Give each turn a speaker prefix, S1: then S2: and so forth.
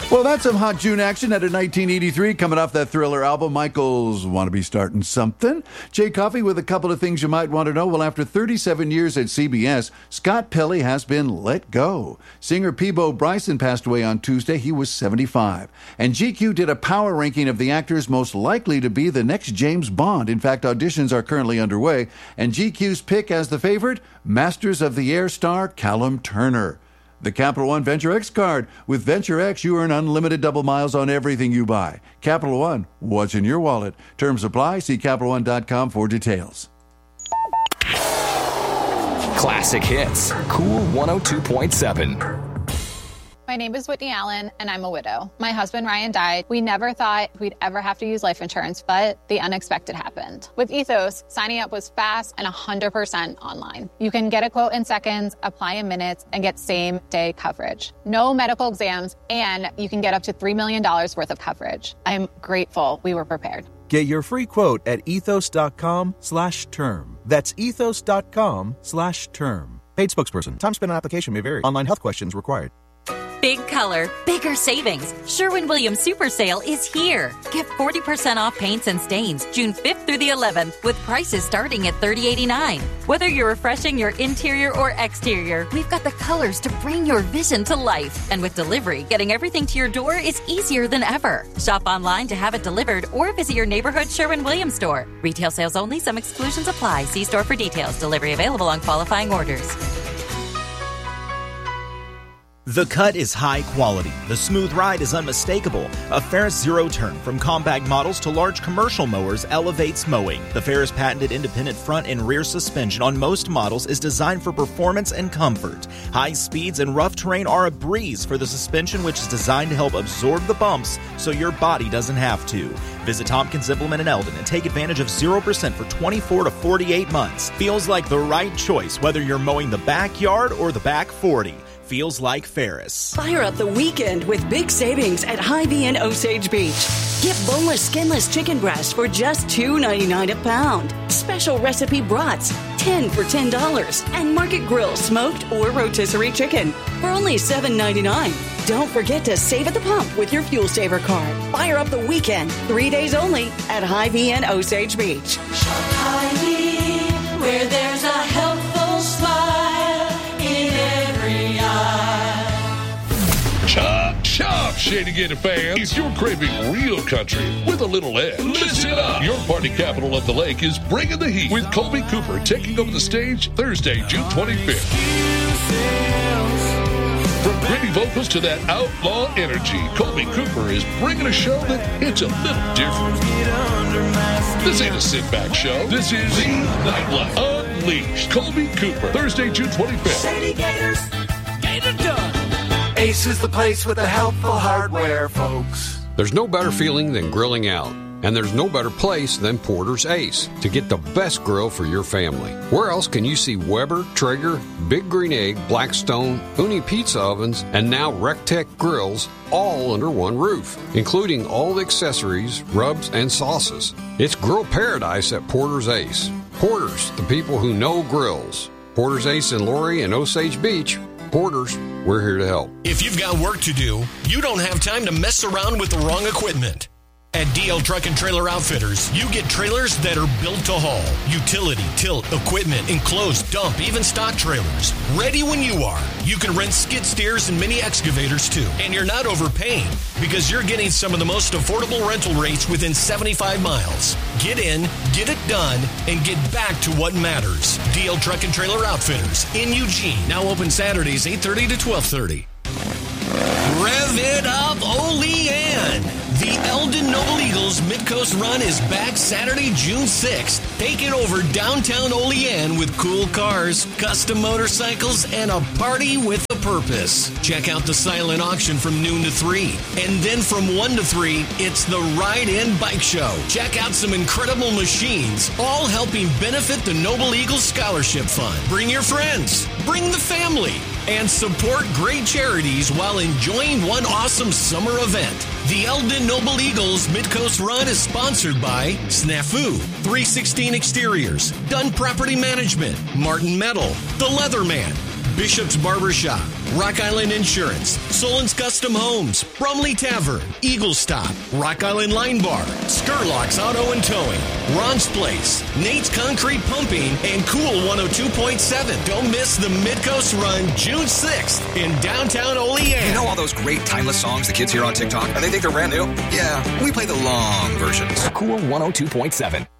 S1: Well, that's some hot June action out of 1983 coming off that Thriller album. Michael's Want to Be Starting Something. Jay Coffey with a couple of things you might want to know. Well, after 37 years at CBS, Scott Pelley has been let go. Singer Peabo Bryson passed away on Tuesday. He was 75. And GQ did a power ranking of the actors most likely to be the next James Bond. In fact, auditions are currently underway. And GQ's pick as the favorite, Masters of the Air star Callum Turner. The Capital One Venture X card. With Venture X, you earn unlimited double miles on everything you buy. Capital One, what's in your wallet? Terms apply. See CapitalOne.com for details.
S2: Classic hits. Cool 102.7.
S3: My name is Whitney Allen, and I'm a widow. My husband, Ryan, died. We never thought we'd ever have to use life insurance, but the unexpected happened. With Ethos, signing up was fast and 100% online. You can get a quote in seconds, apply in minutes, and get same-day coverage. No medical exams, and you can get up to $3 million worth of coverage. I'm grateful we were prepared.
S4: Get your free quote at ethos.com/term. That's ethos.com/term. Paid spokesperson. Time spent on application may vary. Online health questions required.
S5: Big color, bigger savings. Sherwin-Williams Super Sale is here. Get 40% off paints and stains June 5th through the 11th with prices starting at $30.89. Whether you're refreshing your interior or exterior, we've got the colors to bring your vision to life. And with delivery, getting everything to your door is easier than ever. Shop online to have it delivered or visit your neighborhood Sherwin-Williams store. Retail sales only. Some exclusions apply. See store for details. Delivery available on qualifying orders.
S6: The cut is high quality. The smooth ride is unmistakable. A Ferris Zero Turn from compact models to large commercial mowers elevates mowing. The Ferris patented independent front and rear suspension on most models is designed for performance and comfort. High speeds and rough terrain are a breeze for the suspension, which is designed to help absorb the bumps so your body doesn't have to. Visit Tompkins Implement in Eldon and take advantage of 0% for 24 to 48 months. Feels like the right choice whether you're mowing the backyard or the back 40. Feels like Ferris.
S7: Fire up the weekend with big savings at Hy-Vee in Osage Beach. Get boneless, skinless chicken breast for just $2.99 a pound. Special recipe brats, 10 for $10. And Market Grill smoked or rotisserie chicken for only $7.99. Don't forget to save at the pump with your Fuel Saver card. Fire up the weekend, 3 days only at Hy-Vee in Osage Beach.
S8: Shop Hy-Vee, where there's a helpful smile in every eye.
S9: Chop, Shady Gator fans. If you're craving real country with a little edge, listen up. Your party capital of the lake is bringing the heat with Colby Cooper taking over the stage Thursday, June 25th. From gritty vocals to that outlaw energy, Colby Cooper is bringing a show that hits a little different. This ain't a sit-back show. This is the Nightlife Unleashed. Colby Cooper, Thursday, June 25th.
S8: Shady Gators, get it done. Ace is the place with the helpful hardware, folks.
S10: There's no better feeling than grilling out. And there's no better place than Porter's Ace to get the best grill for your family. Where else can you see Weber, Traeger, Big Green Egg, Blackstone, Uni Pizza Ovens, and now Rectech grills all under one roof, including all the accessories, rubs, and sauces? It's grill paradise at Porter's Ace. Porter's, the people who know grills. Porter's Ace in Laurie and Osage Beach. Porter's, we're here to help.
S11: If you've got work to do, you don't have time to mess around with the wrong equipment. At DL Truck and Trailer Outfitters, you get trailers that are built to haul. Utility, tilt, equipment, enclosed, dump, even stock trailers. Ready when you are. You can rent skid steers and mini excavators too. And you're not overpaying because you're getting some of the most affordable rental rates within 75 miles. Get in, get it done, and get back to what matters. DL Truck and Trailer Outfitters in Eugene. Now open Saturdays 8:30 to 12:30. Rev it up, Olean! The Eldon Noble Eagles Midcoast Run is back Saturday, June 6th. Taking over downtown Olean with cool cars, custom motorcycles, and a party with a purpose. Check out the silent auction from noon to 3. And then from 1 to 3, it's the Ride-In Bike Show. Check out some incredible machines, all helping benefit the Noble Eagles Scholarship Fund. Bring your friends, bring the family, and support great charities while enjoying one awesome summer event. The Eldon Noble Eagles Midcoast Run is sponsored by Snafu, 316 Exteriors, Dunn Property Management, Martin Metal, The Leatherman, Bishop's Barbershop, Rock Island Insurance, Solon's Custom Homes, Brumley Tavern, Eagle Stop, Rock Island Line Bar, Skurlock's Auto and Towing, Ron's Place, Nate's Concrete Pumping, and Cool 102.7. Don't miss the Midcoast Run June 6th in downtown Olean.
S2: You know all those great timeless songs the kids hear on TikTok? And they think they're brand new? Yeah, we play the long versions. Cool 102.7.